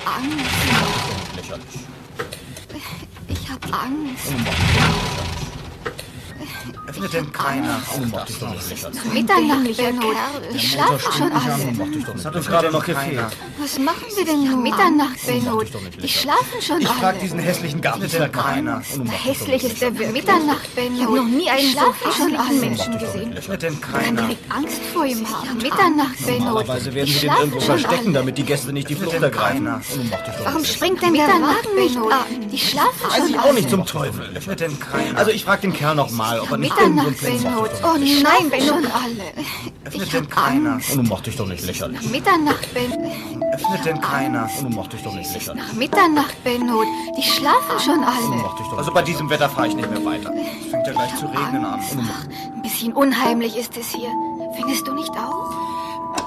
Angst. Lächerlich. Ich hab Angst. Öffnet denn keiner? Mach dich doch nicht lächerlich. Mitternacht, Benno. Die schlafen schon alle. Das hat uns gerade noch gefehlt. Was machen Sie denn nur? Mitternacht, Benno. Die schlafen schon Ich frag alle. diesen hässlichen Gartenzwerg keiner. Hässlich ist der wirklich. Mitternacht, Benno. Ich hab noch nie einen so hässlichen Menschen gesehen. Öffnet denn Kann keiner? direkt Angst vor ihm haben. Mitternacht, Benno. Normalerweise werden Die sie den schlafen irgendwo schon verstecken, alle. damit die Gäste nicht die Flucht denn ergreifen. keiner? Warum springt denn der Wagen nicht an? Die schlafen Weiß schon ich auch alle. nicht zum Teufel. Öffnet denn keiner? Also ich frag den Kerl noch mal, ob er nicht irgendwo ein Mitternacht, Plätzchen Benno. hat. Oh nein, Benno. Schon alle. Öffnet Ich denn hab keiner? Angst. Mach dich doch nicht lächerlich. Mitternacht, Benno. Öffnet denn keiner? Mach dich doch nicht lächerlich. Mitternacht, Benno. Die schlafen schon alle. Mach dich doch Also bei diesem Wetter fahre ich nicht mehr weiter. Es fängt ja gleich zu regnen an. Ein bisschen unheimlich ist es hier. Findest du nicht auch?